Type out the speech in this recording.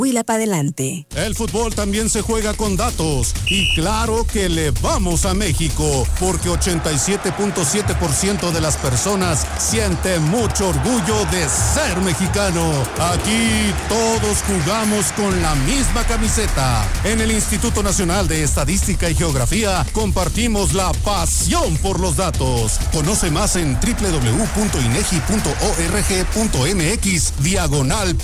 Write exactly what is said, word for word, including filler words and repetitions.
Huila para adelante. El fútbol también se juega con datos. Y claro que le vamos a México, porque ochenta y siete punto siete por ciento de las personas siente mucho orgullo de ser mexicano. Aquí todos jugamos con la misma camiseta. En el Instituto Nacional de Estadística y Geografía compartimos la pasión por los datos. Conoce más en doble u doble u doble u punto inegi punto org punto mx diagonal